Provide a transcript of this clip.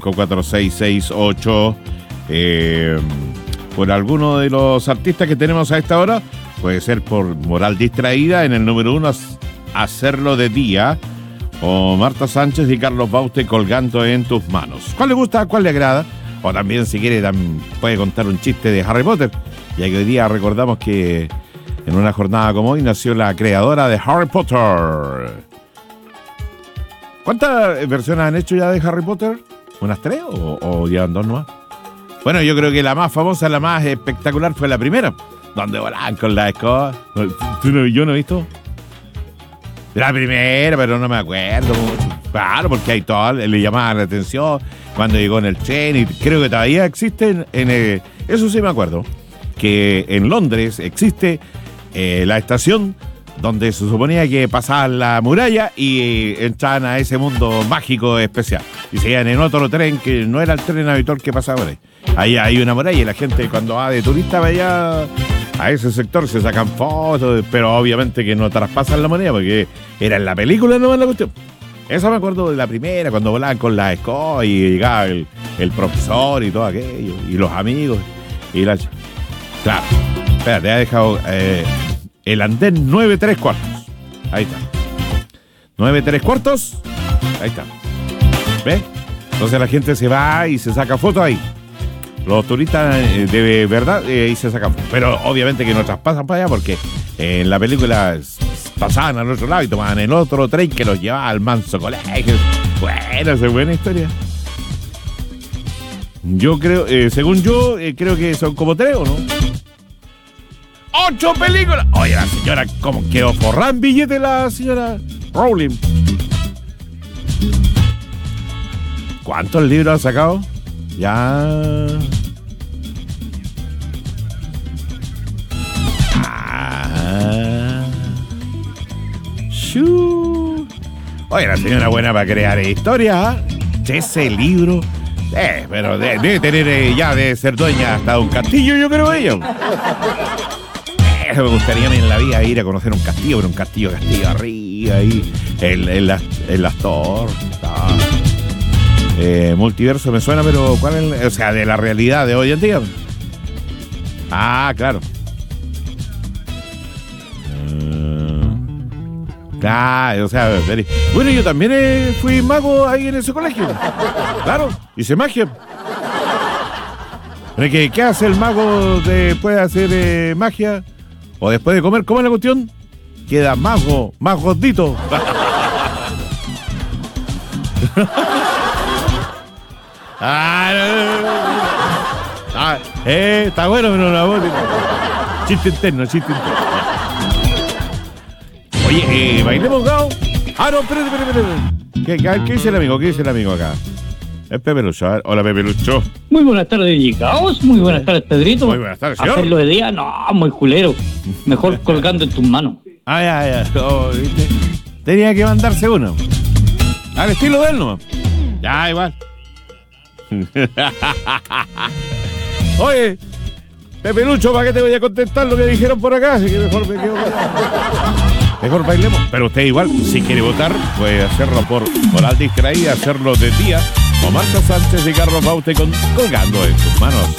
54668 por alguno de los artistas que tenemos a esta hora. Puede ser por Moral Distraída en el número 1, Hacerlo de Día, o Marta Sánchez y Carlos Bauste, Colgando en tus manos. ¿Cuál le gusta? ¿Cuál le agrada? O también, si quiere, puede contar un chiste de Harry Potter, ya que hoy día recordamos que en una jornada como hoy nació la creadora de Harry Potter. ¿Cuántas versiones han hecho ya de Harry Potter? ¿Unas 3 o llevan 2 nomás? Bueno, yo creo que la más famosa, la más espectacular fue la primera, donde volaban con la escoba. ¿Yo no he visto? La primera, pero no me acuerdo mucho. Claro, porque hay todo, le llamaban la atención cuando llegó en el tren, y creo que todavía existe eso sí me acuerdo, que en Londres existe la estación donde se suponía que pasaban la muralla y entraban a ese mundo mágico especial. Y se iban en otro tren que no era el tren habitual que pasaba por ahí. Ahí hay una muralla y la gente cuando va de turista va allá a ese sector, se sacan fotos, pero obviamente que no traspasan la moneda porque era en la película nomás la cuestión. Eso me acuerdo de la primera, cuando volaban con la escoba y llegaba el profesor y todo aquello, y los amigos, y la... Claro, espérate, ha dejado el andén 9¾ Ahí está. 9¾ Ahí está. ¿Ves? Entonces la gente se va y se saca fotos ahí. Los turistas de verdad y se sacan fotos. Pero obviamente que no traspasan para allá porque en la película pasaban al otro lado y tomaban el otro tren que los llevaba al manso colegio. Bueno, esa es buena historia. Yo creo, según yo, creo que son como 3 o no. 8 películas. Oye, la señora, ¿cómo quedó forrada en billete la señora Rowling? ¿Cuántos libros ha sacado? Ya. Oye, la señora buena para crear historias. Ese libro. Pero debe tener ya de ser dueña hasta de un castillo, yo creo ella. Me gustaría a mí en la vida ir a conocer un castillo, pero un castillo arriba, ahí, en las torres. Multiverso me suena, pero ¿cuál es? O sea, de la realidad de hoy en día. Ah, claro. Claro, o sea, bueno, yo también fui mago ahí en ese colegio. Claro, hice magia. ¿Qué hace el mago después de hacer magia? O después de comer, ¿cómo es la cuestión? Queda más gordito. Está bueno, pero la voz. Chiste interno. Oye, bailemos, Gao. No, espérate. ¿Qué dice el amigo? Acá? Es Pepe Lucho. A ver, hola, Pepe Lucho. Muy buenas tardes, Gicaos. Muy buenas tardes, Pedrito. Muy buenas tardes, señor. Hacerlo de día, no, muy culero. Mejor colgando en tus manos. Ya. ¿Viste? Tenía que mandarse uno. Al estilo de él, ¿no? Ya, igual. Oye, Pepe Lucho, ¿para qué te voy a contestar lo que dijeron por acá? Así que mejor me quedo Mejor bailemos. Pero usted igual, si quiere votar, puede hacerlo por Moral Distraída, hacerlo de día, o Marta Sánchez y Carlos Bauste colgando en sus manos.